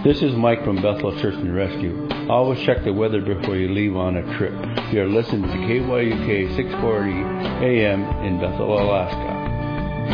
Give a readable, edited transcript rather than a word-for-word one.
This is Mike from Bethel Search and Rescue. Always check the weather before you leave on a trip. You're listening to KYUK 640 AM in Bethel, Alaska.